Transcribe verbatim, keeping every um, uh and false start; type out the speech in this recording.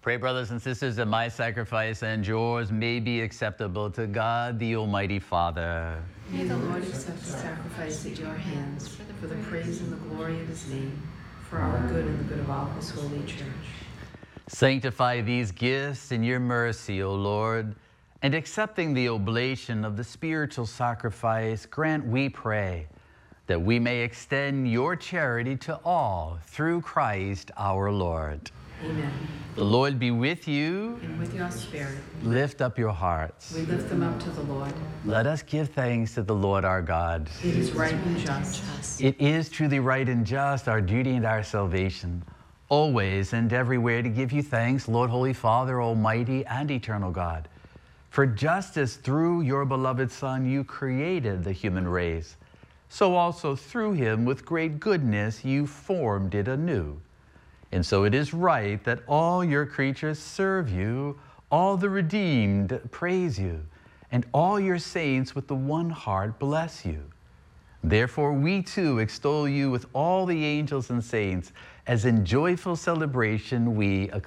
Pray, brothers and sisters, that my sacrifice and yours may be acceptable to God, the Almighty Father. May the Lord accept the sacrifice at your hands for the praise and the glory of his name, for our good and the good of all his holy church. Sanctify these gifts in your mercy, O Lord, and accepting the oblation of the spiritual sacrifice, grant, we pray, that we may extend your charity to all through Christ our Lord. Amen. The Lord be with you. And with your spirit. Lift up your hearts. We lift them up to the Lord. Let us give thanks to the Lord our God. It is right and just. It is truly right and just, our duty and our salvation, always and everywhere to give you thanks, Lord, Holy Father, Almighty and eternal God. For just as through your beloved Son you created the human race, so also through him with great goodness you formed it anew. And so it is right that all your creatures serve you, all the redeemed praise you, and all your saints with the one heart bless you. Therefore we too extol you with all the angels and saints, as in joyful celebration we